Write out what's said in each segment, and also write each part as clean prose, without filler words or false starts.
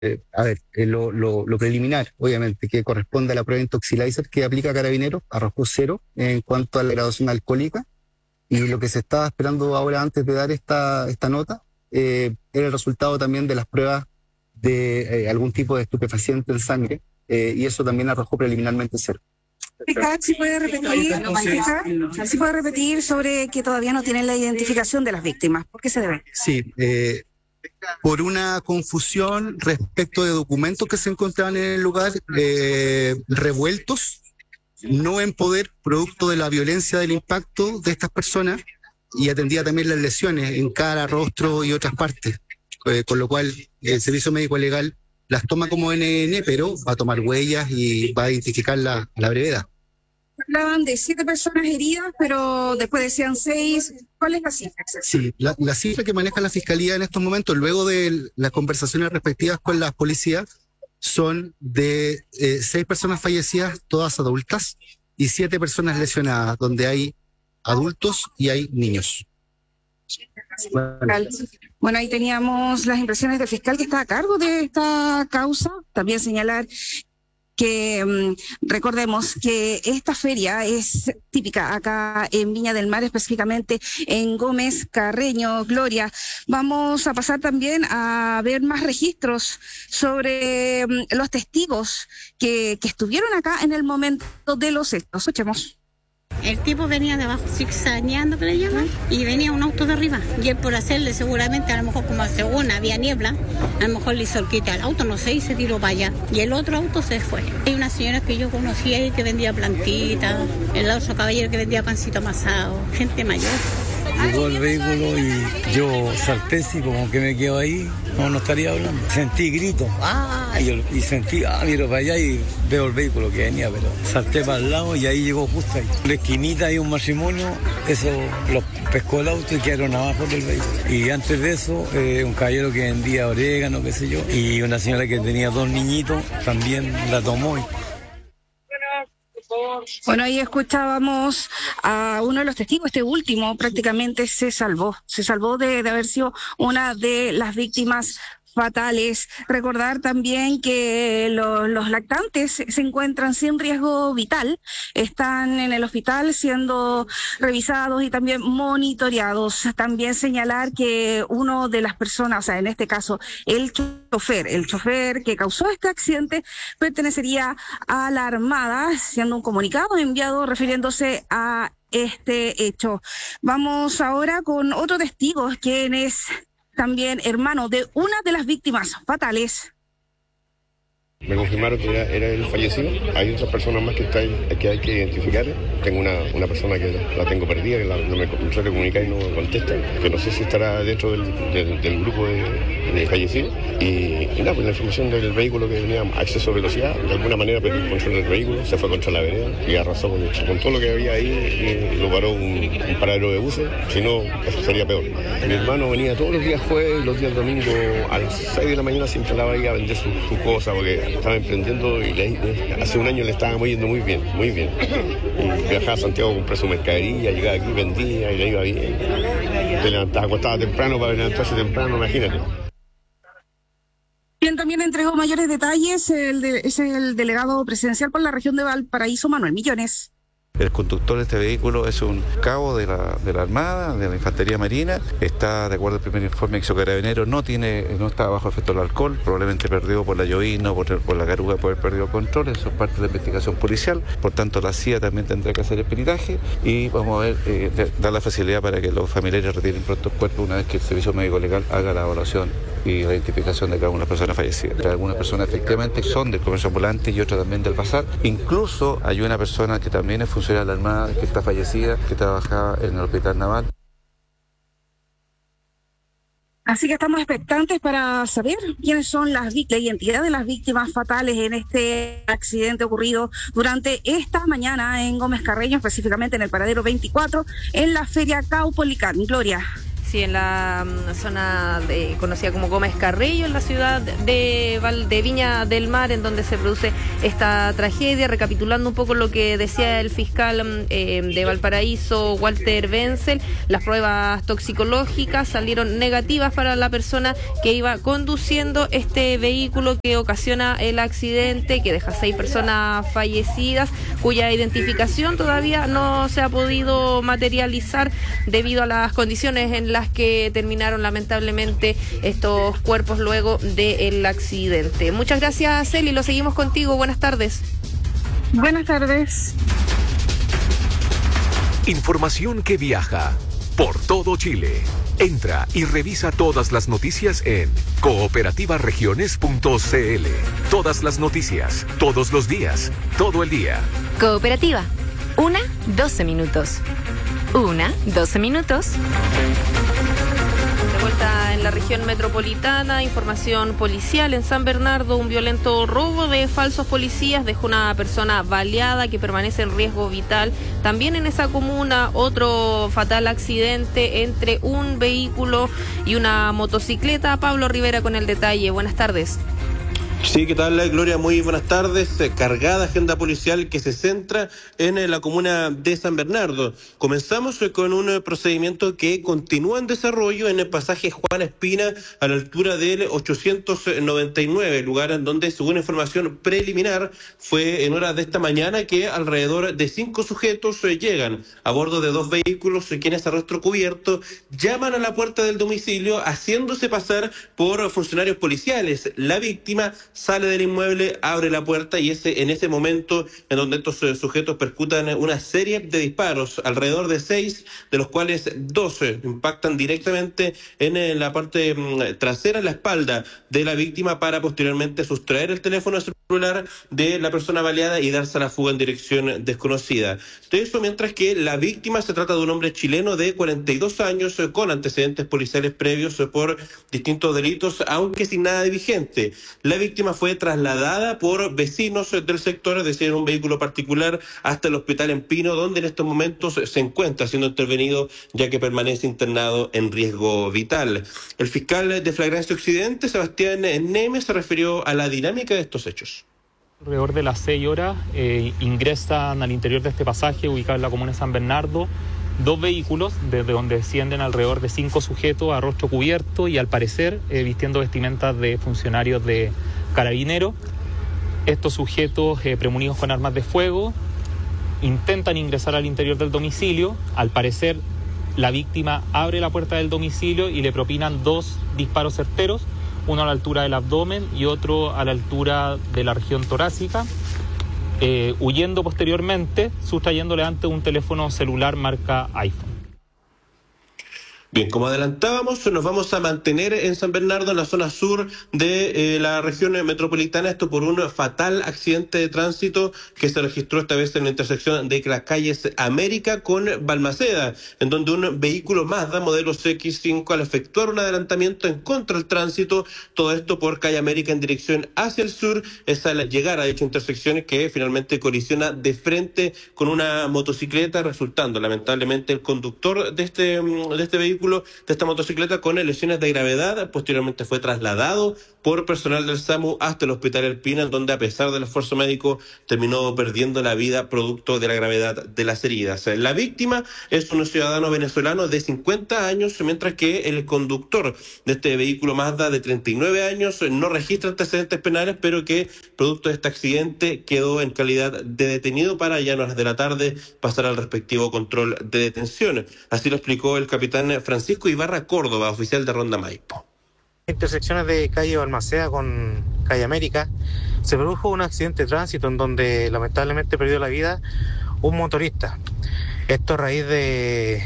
Lo preliminar, obviamente, que corresponde a la prueba Intoxilizer que aplica Carabineros, arrojó 0 en cuanto a la graduación alcohólica, y lo que se estaba esperando ahora antes de dar esta nota era el resultado también de las pruebas de algún tipo de estupefaciente en sangre, y eso también arrojó preliminarmente 0. ¿Si puede repetir sobre que todavía no tienen la identificación de las víctimas? ¿Por qué se debe? Sí, por una confusión respecto de documentos que se encontraban en el lugar, revueltos, no en poder, producto de la violencia del impacto de estas personas, y atendía también las lesiones en cara, rostro y otras partes, con lo cual el Servicio Médico Legal las toma como NN, pero va a tomar huellas y va a identificarla a la brevedad. Hablaban de 7 personas heridas, pero después decían 6. ¿Cuál es la cifra? Sí, la cifra que maneja la Fiscalía en estos momentos, luego de las conversaciones respectivas con las policías, son de 6 personas fallecidas, todas adultas, y 7 personas lesionadas, donde hay adultos y hay niños. Bueno, ahí teníamos las impresiones del fiscal que está a cargo de esta causa. También señalar que recordemos que esta feria es típica acá en Viña del Mar, específicamente en Gómez Carreño. Gloria, vamos a pasar también a ver más registros sobre los testigos que estuvieron acá en el momento de los hechos. Escuchemos. El tipo venía de abajo zigzagueando, que le llaman, y venía un auto de arriba. Y él, por hacerle seguramente, a lo mejor como según había niebla, a lo mejor le hizo el quita al auto, no sé, y se tiró para allá. Y el otro auto se fue. Hay una señora que yo conocía ahí que vendía plantitas, el otro caballero que vendía pancito amasado, gente mayor. Llegó el vehículo y yo salté, y como que me quedo ahí, no estaría hablando. Sentí gritos, y sentí, miro para allá y veo el vehículo que venía, pero salté para el lado y ahí llegó justo ahí. En la esquinita hay un matrimonio, eso los pescó el auto y quedaron abajo del vehículo. Y antes de eso, un caballero que vendía orégano, qué sé yo, y una señora que tenía 2 niñitos, también la tomó. Bueno, ahí escuchábamos a uno de los testigos, este último prácticamente se salvó de haber sido una de las víctimas fatales. Recordar también que los lactantes se encuentran sin riesgo vital, están en el hospital siendo revisados y también monitoreados. También señalar que uno de las personas, o sea, en este caso el chofer que causó este accidente pertenecería a la Armada, siendo un comunicado enviado refiriéndose a este hecho. Vamos ahora con otro testigo, quien es también hermano de una de las víctimas fatales. Me confirmaron que era el fallecido. Hay otras personas más que hay que identificar. Tengo una persona que la tengo perdida, que no me trato de comunicar y no me contesta, que no sé si estará dentro del grupo de fallecidos. Y nada, pues la información del vehículo que venía a exceso de velocidad, de alguna manera perdió el control del vehículo, se fue contra la vereda y arrasó con todo lo que había ahí, y lo paró un paradero de buses, si no, eso sería peor. Mi hermano venía todos los días jueves, los días domingos, a las 6 de la mañana se instalaba ahí a vender sus cosas, porque estaba emprendiendo y hace un año le estaba yendo muy bien. Y viajaba a Santiago a comprar su mercadería, llegaba aquí, vendía y le iba bien. Se levantaba, acostaba temprano para levantarse temprano, imagínate. Bien, también entregó mayores detalles es el delegado presidencial por la región de Valparaíso, Manuel Millones. El conductor de este vehículo es un cabo de la Armada, de la Infantería Marina. Está, de acuerdo al primer informe que hizo Carabineros, no está bajo efecto del alcohol, probablemente perdió por la llovizna, por la caruga, por haber perdido el control. Eso es parte de la investigación policial. Por tanto, la CIA también tendrá que hacer el peritaje y vamos a ver, dar la facilidad para que los familiares retiren pronto el cuerpo una vez que el Servicio Médico Legal haga la evaluación y la identificación de cada una de las personas fallecidas. Algunas personas efectivamente son del comercio ambulante y otras también del bazar. Incluso hay una persona que también es funcionaria de la Armada, que está fallecida, que trabajaba en el Hospital Naval. Así que estamos expectantes para saber quiénes son la identidad de las víctimas fatales en este accidente ocurrido durante esta mañana en Gómez Carreño, específicamente en el paradero 24, en la Feria Caupolicán. Gloria. Sí, en la zona conocida como Gómez Carrillo, en la ciudad de Viña del Mar, en donde se produce esta tragedia. Recapitulando un poco lo que decía el fiscal de Valparaíso, Walter Wenzel, las pruebas toxicológicas salieron negativas para la persona que iba conduciendo este vehículo que ocasiona el accidente, que deja 6 personas fallecidas, cuya identificación todavía no se ha podido materializar debido a las condiciones en las que terminaron lamentablemente estos cuerpos luego del accidente. Muchas gracias, Celi, lo seguimos contigo. Buenas tardes. Buenas tardes. Información que viaja por todo Chile. Entra y revisa todas las noticias en cooperativaregiones.cl. Todas las noticias, todos los días, todo el día. Cooperativa. 12 minutos. 12 minutos. De vuelta en la región metropolitana, información policial en San Bernardo, un violento robo de falsos policías dejó una persona baleada que permanece en riesgo vital. También en esa comuna, otro fatal accidente entre un vehículo y una motocicleta. Pablo Rivera con el detalle. Buenas tardes. Sí, ¿qué tal, Gloria? Muy buenas tardes. Cargada agenda policial que se centra en la comuna de San Bernardo. Comenzamos con un procedimiento que continúa en desarrollo en el pasaje Juan Espina a la altura del 899, lugar en donde, según información preliminar, fue en horas de esta mañana que alrededor de 5 sujetos llegan a bordo de 2 vehículos, quienes a rostro cubierto llaman a la puerta del domicilio haciéndose pasar por funcionarios policiales. La víctima sale del inmueble, abre la puerta y es en ese momento en donde estos sujetos percutan una serie de disparos, alrededor de 6, de los cuales 12 impactan directamente en la parte trasera, en la espalda de la víctima, para posteriormente sustraer el teléfono celular de la persona baleada y darse a la fuga en dirección desconocida. Todo eso mientras que la víctima se trata de un hombre chileno de 42 años con antecedentes policiales previos por distintos delitos, aunque sin nada de vigente. La víctima fue trasladada por vecinos del sector, es decir, en un vehículo particular, hasta el hospital en Pino, donde en estos momentos se encuentra siendo intervenido, ya que permanece internado en riesgo vital. El fiscal de Flagrancia Occidente, Sebastián Nemes, se refirió a la dinámica de estos hechos. Alrededor de las 6 horas ingresan al interior de este pasaje, ubicado en la comuna de San Bernardo, 2 vehículos, desde donde descienden alrededor de 5 sujetos a rostro cubierto y, al parecer, vistiendo vestimentas de funcionarios de Carabineros. Estos sujetos, premunidos con armas de fuego, intentan ingresar al interior del domicilio. Al parecer, la víctima abre la puerta del domicilio y le propinan 2 disparos certeros, uno a la altura del abdomen y otro a la altura de la región torácica, huyendo posteriormente, sustrayéndole antes un teléfono celular marca iPhone. Bien, como adelantábamos, nos vamos a mantener en San Bernardo, en la zona sur de la región metropolitana, esto por un fatal accidente de tránsito que se registró esta vez en la intersección de las calles América con Balmaceda, en donde un vehículo Mazda modelo X5, al efectuar un adelantamiento en contra del tránsito, todo esto por calle América en dirección hacia el sur, es al llegar a dicha intersección que finalmente colisiona de frente con una motocicleta, resultando lamentablemente el conductor de este vehículo, de esta motocicleta, con lesiones de gravedad. Posteriormente fue trasladado por personal del SAMU hasta el hospital El Pino, donde, a pesar del esfuerzo médico, terminó perdiendo la vida producto de la gravedad de las heridas. La víctima es un ciudadano venezolano de 50 años, mientras que el conductor de este vehículo Mazda, de 39 años, no registra antecedentes penales, pero que, producto de este accidente, quedó en calidad de detenido para, ya en horas de la tarde, pasar al respectivo control de detención. Así lo explicó el capitán Francisco Ibarra Córdoba, oficial de Ronda Maipo. Intersecciones de calle Balmaceda con calle América se produjo un accidente de tránsito en donde lamentablemente perdió la vida un motorista. Esto a raíz de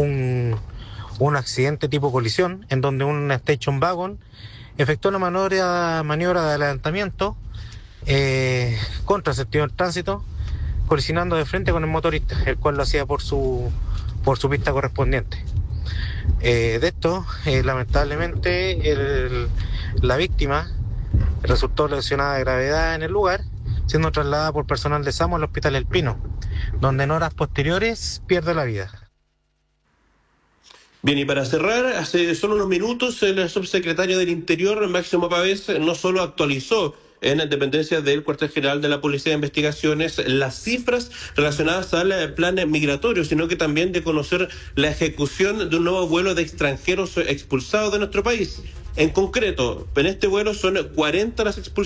un accidente tipo colisión, en donde un station wagon efectuó una maniobra de adelantamiento contra el sentido del tránsito, colisionando de frente con el motorista, el cual lo hacía por su pista correspondiente. De esto, lamentablemente, la víctima resultó lesionada de gravedad en el lugar, siendo trasladada por personal de SAMU al hospital El Pino, donde en horas posteriores pierde la vida. Bien, y para cerrar, hace solo unos minutos el subsecretario del Interior, Máximo Pavés, no solo actualizó en dependencias del Cuartel General de la Policía de Investigaciones las cifras relacionadas al plan migratorio, sino que también de conocer la ejecución de un nuevo vuelo de extranjeros expulsados de nuestro país. En concreto, en este vuelo son 40 las expulsiones